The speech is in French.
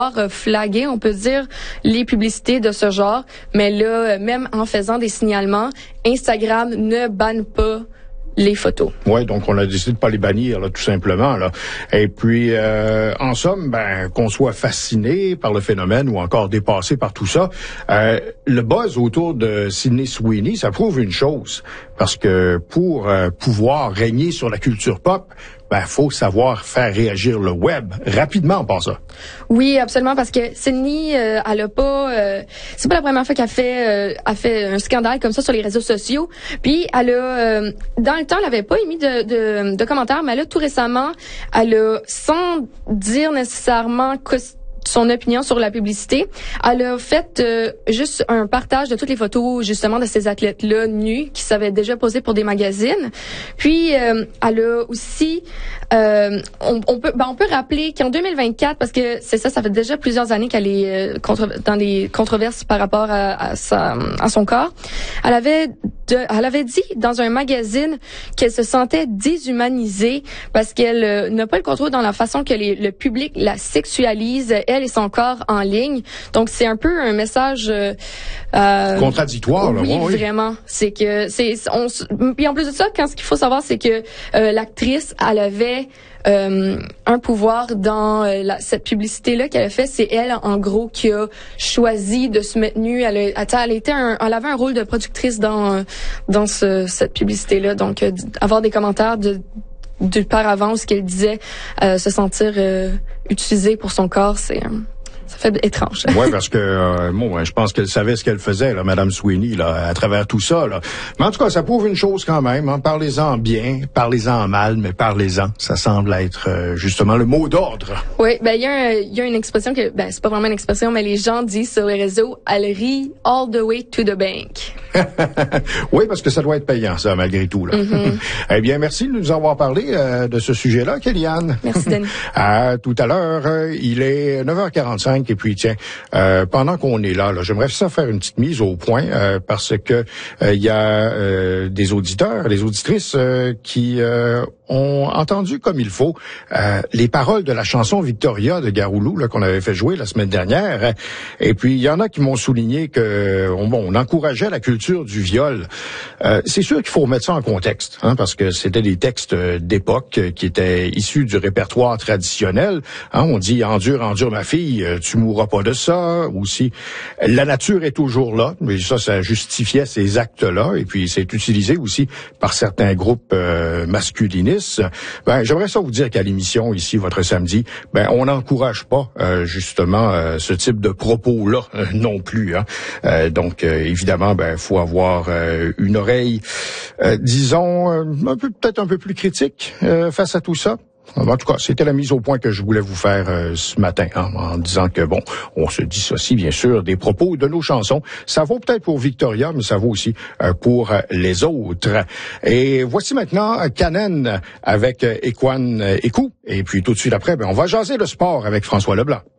flaguer, on peut dire, les publicités de ce genre. Mais là, même en faisant des signalements, Instagram ne banne pas les photos. Oui, donc on a décidé de pas les bannir, là, tout simplement, là. Et puis, en somme, qu'on soit fasciné par le phénomène ou encore dépassé par tout ça, le buzz autour de Sydney Sweeney, ça prouve une chose. Parce que pour pouvoir régner sur la culture pop, faut savoir faire réagir le web rapidement en passant. Oui, absolument, parce que Sydney, elle a pas, c'est pas la première fois qu'elle fait un scandale comme ça sur les réseaux sociaux. Puis elle a, dans le temps, elle avait pas émis de commentaires, mais là, tout récemment, elle a, sans dire nécessairement son opinion sur la publicité, elle a fait juste un partage de toutes les photos justement de ces athlètes-là nus qui s'avaient déjà posés pour des magazines. Puis elle a aussi on peut rappeler qu'en 2024, parce que c'est ça fait déjà plusieurs années qu'elle est dans les controverses par rapport à son corps. Elle avait dit dans un magazine qu'elle se sentait déshumanisée parce qu'elle n'a pas le contrôle dans la façon que le public la sexualise, elle et son corps en ligne. Donc c'est un peu un message contradictoire, là. Oui, vraiment. C'est que puis en plus de ça, ce qu'il faut savoir, c'est que l'actrice, elle avait un pouvoir dans cette publicité-là qu'elle a fait. C'est elle, en gros, qui a choisi de se mettre nue. Elle avait un rôle de productrice dans cette publicité-là. Donc, avoir des commentaires du par avant, ce qu'elle disait, se sentir utilisée pour son corps, ça fait étrange. Oui, parce que je pense qu'elle savait ce qu'elle faisait, là, Madame Sweeney, là, à travers tout ça, là. Mais en tout cas, ça prouve une chose quand même. Hein. Parlez-en bien, parlez-en mal, mais parlez-en. Ça semble être justement le mot d'ordre. Oui, il y a une expression que c'est pas vraiment une expression, mais les gens disent sur les réseaux, elle rit all the way to the bank. Oui, parce que ça doit être payant, ça, malgré tout, là. Mm-hmm. Eh bien, merci de nous avoir parlé de ce sujet-là, Kellyanne. Merci, Denis. À tout à l'heure, il est 9h45. Et puis, tiens, pendant qu'on est là, j'aimerais ça faire une petite mise au point parce que il y a des auditeurs, des auditrices qui ont entendu comme il faut les paroles de la chanson Victoria de Garoulou là, qu'on avait fait jouer la semaine dernière. Et puis, il y en a qui m'ont souligné que on encourageait la culture du viol. C'est sûr qu'il faut remettre ça en contexte, hein, parce que c'était des textes d'époque qui étaient issus du répertoire traditionnel. Hein, on dit « Endure ma fille, tu mourras pas de ça », ou si « La nature est toujours là », mais ça justifiait ces actes-là, et puis c'est utilisé aussi par certains groupes masculinistes. J'aimerais ça vous dire qu'à l'émission, ici, votre samedi, on n'encourage pas justement ce type de propos-là non plus. Hein. Donc, évidemment, faut avoir une oreille, disons, peut-être un peu plus critique face à tout ça. En tout cas, c'était la mise au point que je voulais vous faire ce matin, hein, en disant que, on se dissocie bien sûr des propos de nos chansons. Ça vaut peut-être pour Victoria, mais ça vaut aussi pour les autres. Et voici maintenant Canen avec Equan Ekou. Et puis tout de suite après, on va jaser le sport avec François Leblanc.